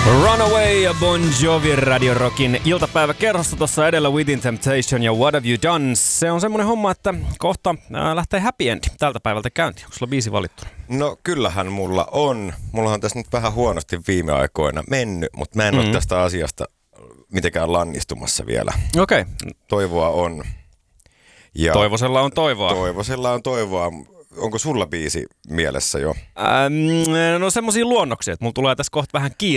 Runaway ja Bon Jovi Radio Rockin iltapäiväkerhosta tuossa edellä Within Temptation ja What Have You Done. Se on semmoinen homma, että kohta lähtee happy end tältä päivältä käyntiin. Onko sulla biisi valittu? No kyllähän mulla on. Mulla on tässä nyt vähän huonosti viime aikoina mennyt, mutta mä en ole tästä asiasta mitenkään lannistumassa vielä. Okei. Toivoa on. Ja Toivosella on toivoa. Toivosella on toivoa. Onko sulla biisi mielessä jo? No semmosia luonnoksia, että mulla tulee tässä kohta vähän